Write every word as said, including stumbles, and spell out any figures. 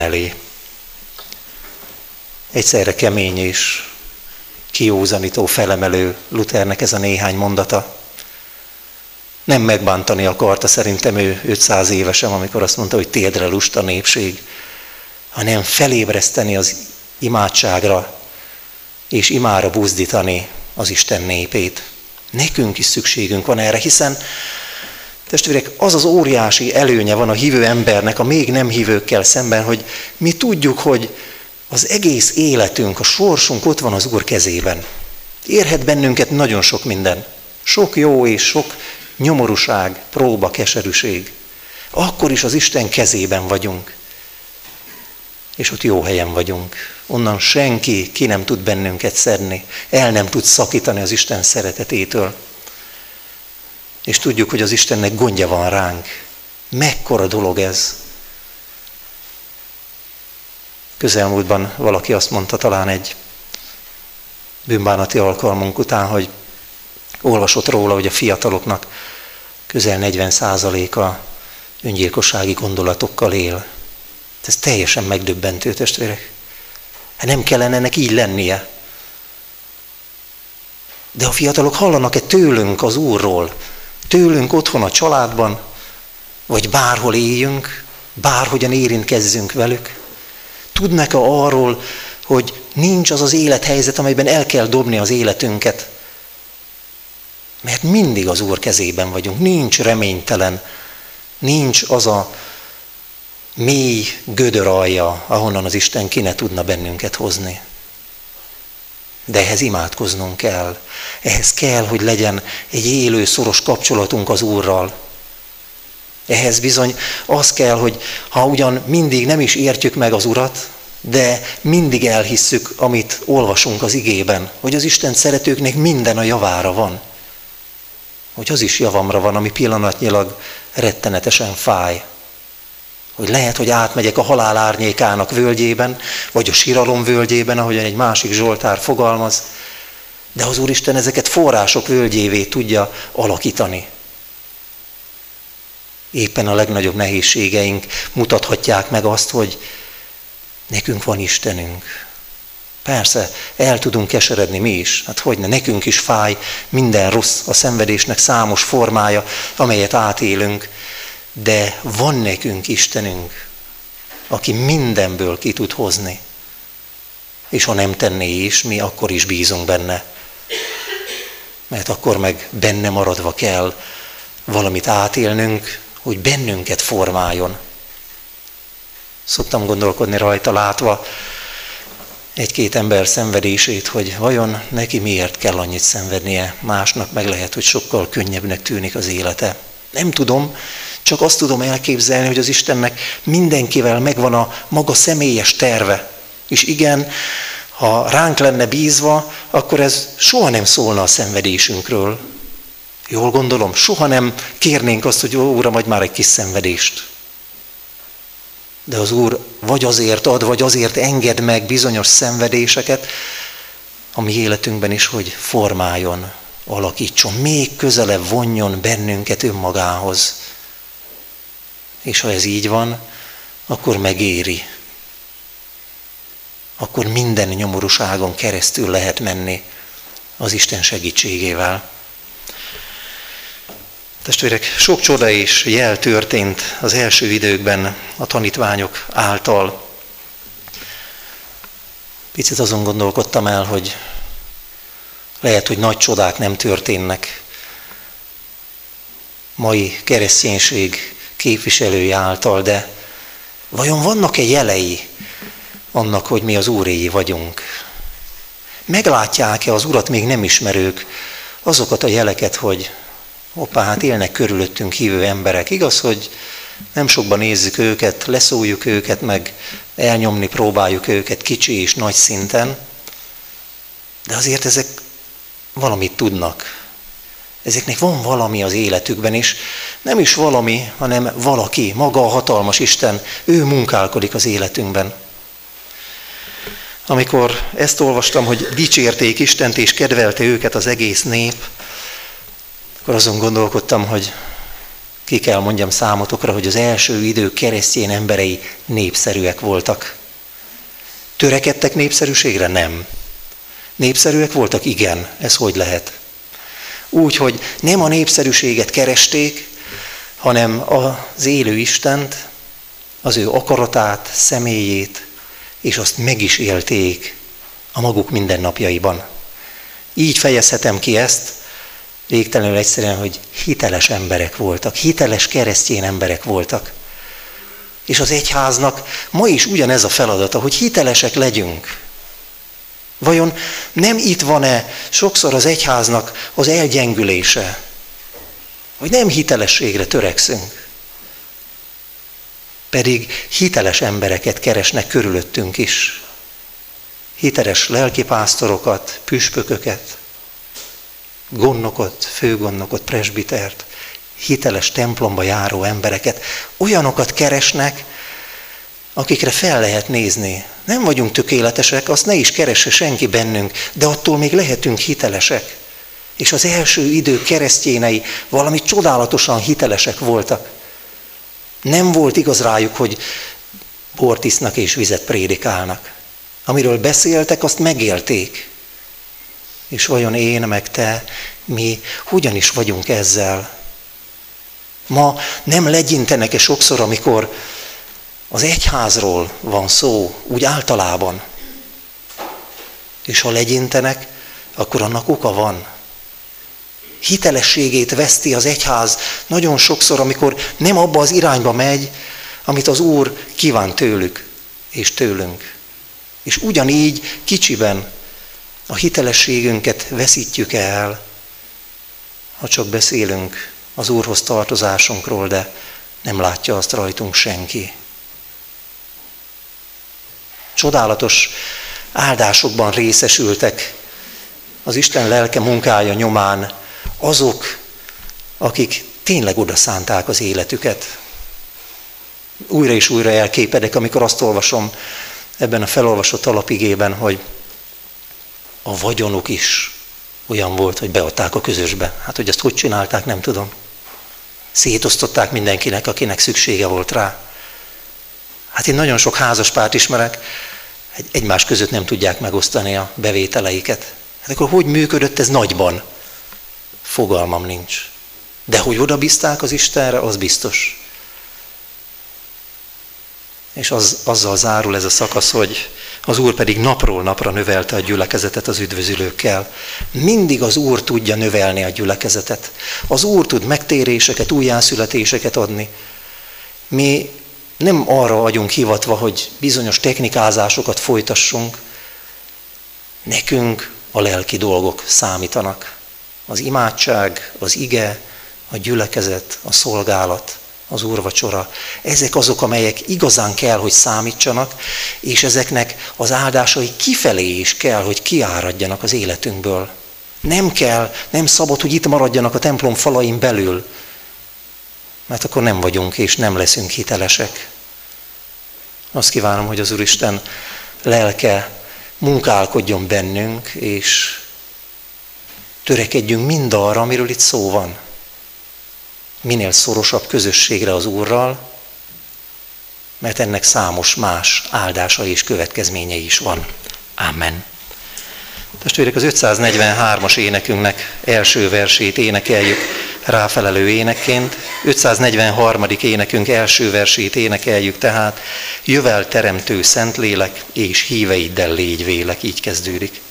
elé. Egyszerre kemény és kiózanító, felemelő Luthernek ez a néhány mondata. Nem megbántani akarta szerintem ő ötszáz évesen, amikor azt mondta, hogy térdre lusta népség, hanem felébreszteni az imádságra, és imára buzdítani az Isten népét. Nekünk is szükségünk van erre, hiszen testvérek, az az óriási előnye van a hívő embernek a még nem hívőkkel szemben, hogy mi tudjuk, hogy az egész életünk, a sorsunk ott van az Úr kezében. Érhet bennünket nagyon sok minden. Sok jó és sok nyomorúság, próba, keserűség. Akkor is az Isten kezében vagyunk. És ott jó helyen vagyunk. Onnan senki ki nem tud bennünket szedni. El nem tud szakítani az Isten szeretetétől. És tudjuk, hogy az Istennek gondja van ránk. Mekkora dolog ez. Közelmúltban valaki azt mondta talán egy bűnbánati alkalmunk után, hogy olvasott róla, hogy a fiataloknak közel negyven százaléka öngyilkossági gondolatokkal él. Ez teljesen megdöbbentő, testvérek. Hát nem kellene ennek így lennie. De a fiatalok hallanak-e tőlünk az Úrról, tőlünk otthon a családban, vagy bárhol éljünk, bárhogyan érintkezzünk velük? Tudnak-e arról, hogy nincs az az élethelyzet, amelyben el kell dobni az életünket? Mert mindig az Úr kezében vagyunk, nincs reménytelen, nincs az a mély gödör alja, ahonnan az Isten ki ne tudna bennünket hozni. De ehhez imádkoznunk kell. Ehhez kell, hogy legyen egy élő, szoros kapcsolatunk az Úrral. Ehhez bizony az kell, hogy ha ugyan mindig nem is értjük meg az Urat, de mindig elhisszük, amit olvasunk az igében, hogy az Isten szeretőknek minden a javára van. Hogy az is javamra van, ami pillanatnyilag rettenetesen fáj. Hogy lehet, hogy átmegyek a halál árnyékának völgyében, vagy a síralom völgyében, ahogyan egy másik zsoltár fogalmaz, de az Úristen ezeket források völgyévé tudja alakítani. Éppen a legnagyobb nehézségeink mutathatják meg azt, hogy nekünk van Istenünk. Persze, el tudunk keseredni mi is, hát hogyne, nekünk is fáj minden rossz, a szenvedésnek számos formája, amelyet átélünk, de van nekünk Istenünk, aki mindenből ki tud hozni. És ha nem tenné is, mi akkor is bízunk benne. Mert akkor meg benne maradva kell valamit átélnünk, hogy bennünket formáljon. Szoktam gondolkodni rajta, látva egy-két ember szenvedését, hogy vajon neki miért kell annyit szenvednie, másnak meg lehet, hogy sokkal könnyebbnek tűnik az élete. Nem tudom, csak azt tudom elképzelni, hogy az Istennek mindenkivel megvan a maga személyes terve. És igen, ha ránk lenne bízva, akkor ez soha nem szólna a szenvedésünkről. Jól gondolom, soha nem kérnénk azt, hogy ó, Uram, adj már egy kis szenvedést. De az Úr vagy azért ad, vagy azért enged meg bizonyos szenvedéseket, a mi életünkben is, hogy formáljon, alakítson, még közelebb vonjon bennünket önmagához. És ha ez így van, akkor megéri. Akkor minden nyomorúságon keresztül lehet menni az Isten segítségével. Testvérek, sok csoda és jel történt az első időkben a tanítványok által. Picit azon gondolkodtam el, hogy lehet, hogy nagy csodák nem történnek mai kereszténység képviselői által, de vajon vannak-e jelei annak, hogy mi az Úréi vagyunk? Meglátják-e az Urat még nem ismerők azokat a jeleket, hogy hoppá, hát élnek körülöttünk hívő emberek. Igaz, hogy nem sokban nézzük őket, leszóljuk őket, meg elnyomni próbáljuk őket kicsi és nagy szinten, de azért ezek valamit tudnak. Ezeknek van valami az életükben is, nem is valami, hanem valaki, maga a hatalmas Isten, ő munkálkodik az életünkben. Amikor ezt olvastam, hogy dicsérték Istent és kedvelte őket az egész nép, akkor azon gondolkodtam, hogy ki kell mondjam számotokra, hogy az első idők keresztény emberei népszerűek voltak. Törekedtek népszerűségre? Nem. Népszerűek voltak? Igen. Ez hogy lehet? Úgy, hogy nem a népszerűséget keresték, hanem az élő Istent, az ő akaratát, személyét, és azt meg is élték a maguk mindennapjaiban. Így fejezhetem ki ezt, végtelenül egyszerűen, hogy hiteles emberek voltak, hiteles keresztény emberek voltak. És az egyháznak ma is ugyanez a feladata, hogy hitelesek legyünk. Vajon nem itt van-e sokszor az egyháznak az elgyengülése, hogy nem hitelességre törekszünk, pedig hiteles embereket keresnek körülöttünk is. Hiteles lelkipásztorokat, püspököket, gondnokot, főgondnokot, presbitert, hiteles templomba járó embereket, olyanokat keresnek, akikre fel lehet nézni. Nem vagyunk tökéletesek, azt ne is keresse senki bennünk, de attól még lehetünk hitelesek. És az első idő keresztjénei valami csodálatosan hitelesek voltak. Nem volt igaz rájuk, hogy bort isznak és vizet prédikálnak. Amiről beszéltek, azt megélték. És vajon én, meg te, mi hogyan is vagyunk ezzel? Ma nem legyintenek-e sokszor, amikor az egyházról van szó, úgy általában? És ha legyintenek, akkor annak oka van. Hitelességét veszti az egyház nagyon sokszor, amikor nem abba az irányba megy, amit az Úr kíván tőlük és tőlünk. És ugyanígy kicsiben a hitelességünket veszítjük el, ha csak beszélünk az Úrhoz tartozásunkról, de nem látja azt rajtunk senki. Csodálatos áldásokban részesültek az Isten lelke munkája nyomán azok, akik tényleg odaszánták az életüket. Újra és újra elképedek, amikor azt olvasom ebben a felolvasott alapigében, hogy a vagyonuk is olyan volt, hogy beadták a közösbe. Hát, hogy ezt hogy csinálták, nem tudom. Szétosztották mindenkinek, akinek szüksége volt rá. Hát én nagyon sok házaspárt ismerek, egymás között nem tudják megosztani a bevételeiket. Hát akkor hogy működött ez nagyban? Fogalmam nincs. De hogy odabízták az Istenre, az biztos. És az, azzal zárul ez a szakasz, hogy az Úr pedig napról napra növelte a gyülekezetet az üdvözülőkkel. Mindig az Úr tudja növelni a gyülekezetet. Az Úr tud megtéréseket, újjászületéseket adni. Mi nem arra vagyunk hivatva, hogy bizonyos technikázásokat folytassunk. Nekünk a lelki dolgok számítanak. Az imádság, az ige, a gyülekezet, a szolgálat, az úrvacsora. Ezek azok, amelyek igazán kell, hogy számítsanak, és ezeknek az áldásai kifelé is kell, hogy kiáradjanak az életünkből. Nem kell, nem szabad, hogy itt maradjanak a templom falain belül, mert akkor nem vagyunk és nem leszünk hitelesek. Azt kívánom, hogy az Úristen lelke munkálkodjon bennünk, és törekedjünk mindarra, amiről itt szó van. Minél szorosabb közösségre az Úrral, mert ennek számos más áldása és következményei is van. Amen. Testvérek, az ötszáznegyvenhármas énekünknek első versét énekeljük ráfelelő énekként. ötszáznegyvenharmadik énekünk első versét énekeljük, tehát jövel teremtő Szentlélek, és híveiddel légy vélek, így kezdődik.